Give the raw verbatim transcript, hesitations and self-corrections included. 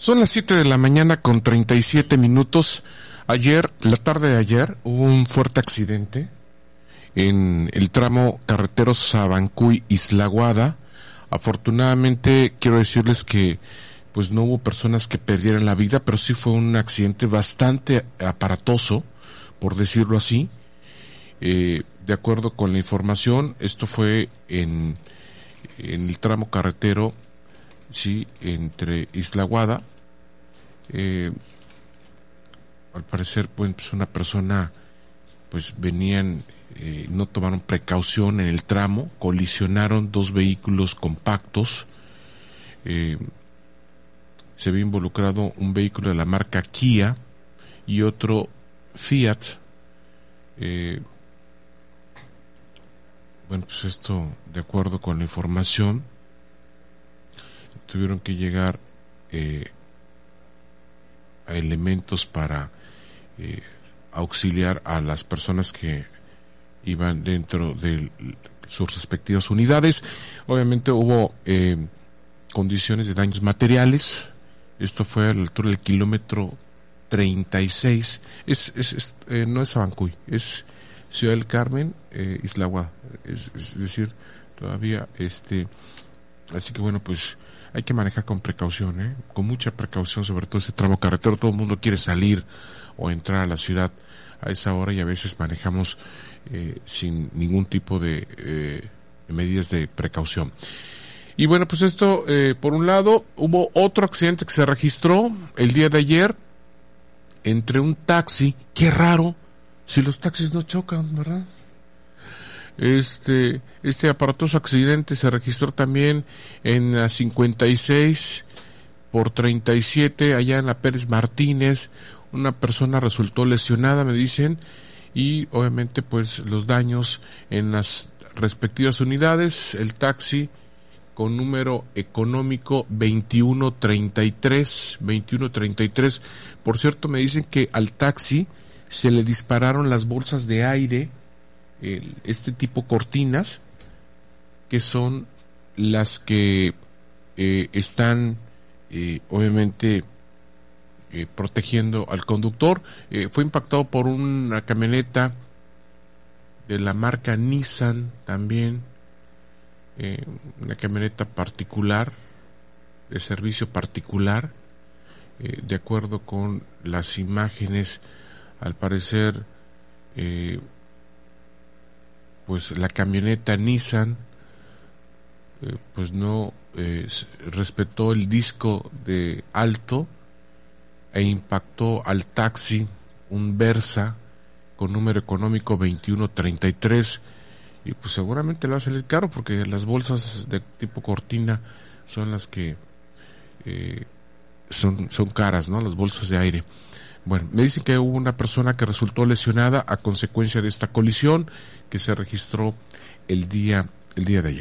Son las siete de la mañana con treinta y siete minutos. Ayer, la tarde de ayer, hubo un fuerte accidente en el tramo carretero Sabancuy-Isla Guada. Afortunadamente, quiero decirles que pues no hubo personas que perdieran la vida, pero sí fue un accidente bastante aparatoso, por decirlo así. Eh, de acuerdo con la información, esto fue en, en el tramo carretero, sí, entre Isla Guada. Eh, al parecer, pues una persona, pues venían, eh, no tomaron precaución en el tramo, colisionaron dos vehículos compactos. Eh, se había involucrado un vehículo de la marca Kia y otro Fiat. Eh, bueno, pues esto, de acuerdo con la información, tuvieron que llegar eh, a elementos para eh, auxiliar a las personas que iban dentro de sus respectivas unidades. Obviamente hubo eh, condiciones de daños materiales. Esto fue a la altura del kilómetro treinta y seis. Es, es, es eh, no es Sabancuy, es Ciudad del Carmen, eh, Isla Guada. Es, es decir, todavía este, así que bueno, pues hay que manejar con precaución, ¿eh? Con mucha precaución, sobre todo ese tramo carretero. Todo el mundo quiere salir o entrar a la ciudad a esa hora y a veces manejamos eh, sin ningún tipo de, eh, de medidas de precaución. Y bueno, pues esto, eh, por un lado, hubo otro accidente que se registró el día de ayer entre un taxi. Qué raro, si los taxis no chocan, ¿verdad? Este, este aparatoso accidente se registró también en la cincuenta y seis por treinta y siete, allá en la Pérez Martínez. Una persona resultó lesionada, me dicen, y obviamente pues los daños en las respectivas unidades. El taxi con número económico veintiuno treinta y tres, veintiuno treinta y tres. Por cierto, me dicen que al taxi se le dispararon las bolsas de aire, el, este tipo cortinas, que son las que eh, están eh, obviamente eh, protegiendo al conductor. Eh, fue impactado por una camioneta de la marca Nissan también, eh, una camioneta particular, de servicio particular. Eh, de acuerdo con las imágenes, al parecer eh, pues la camioneta Nissan eh, pues no eh, respetó el disco de alto e impactó al taxi, un Versa con número económico veintiuno treinta y tres, y pues seguramente le va a salir caro porque las bolsas de tipo cortina son las que eh, son, son caras, ¿no? Las bolsas de aire. Bueno, me dicen que hubo una persona que resultó lesionada a consecuencia de esta colisión que se registró el día, el día de ayer.